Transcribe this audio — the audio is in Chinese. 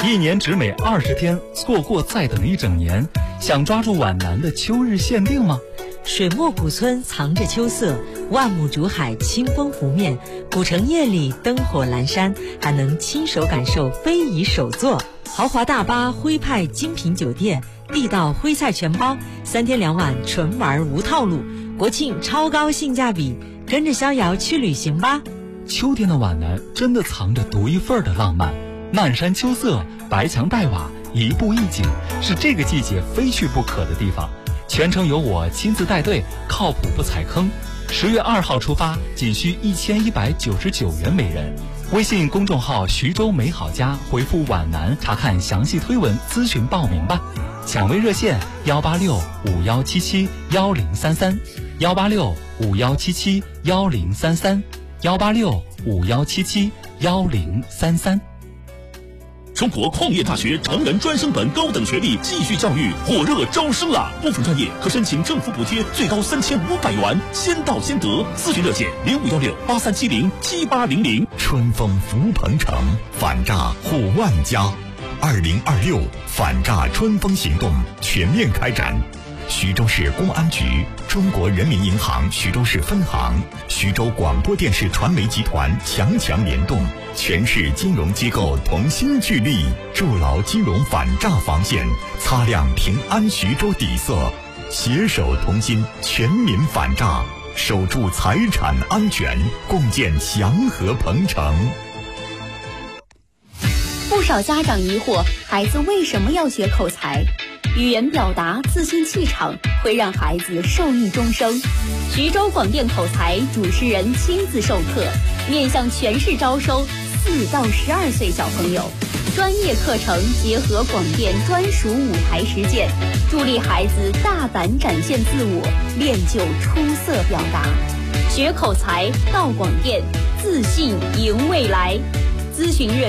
一年只美20天，错过再等一整年。想抓住皖南的秋日限定吗？ 水墨古村藏着秋色，万亩竹海清风拂面，古城夜里灯火阑珊，还能亲手感受非遗手作。豪华大巴徽派精品酒店，地道徽菜全包，3天2晚纯玩无套路，国庆超高性价比，跟着逍遥去旅行吧。 秋天的皖南真的藏着独一份的浪漫，漫山秋色，白墙黛瓦，一步一景，是这个季节非去不可的地方。全程由我亲自带队，靠谱不踩坑。10月2号出发，仅需1199元每人。微信公众号徐州美好家回复皖南查看详细推文咨询报名吧。抢位热线18651771033 18651771033 18651771033。 中国矿业大学成人专升本高等学历继续教育火热招生了，部分专业可申请政府补贴，最高3500元，先到先得。咨询热线051683707800。 春风福鹏城，反诈护万家。2026反诈春风行动全面开展。徐州市公安局、中国人民银行徐州市分行、徐州广播电视传媒集团强联动，全市金融机构同心聚力，筑牢金融反诈防线，擦亮平安徐州底色，携手同心，全民反诈，守住财产安全，共建祥和鹏城。 不少家长疑惑，孩子为什么要学口才？语言表达、自信气场会让孩子受益终生。徐州广电口才主持人亲自授课，面向全市招收4到12岁小朋友，专业课程结合广电专属舞台实践，助力孩子大胆展现自我，练就出色表达。学口才到广电，自信赢未来。咨询热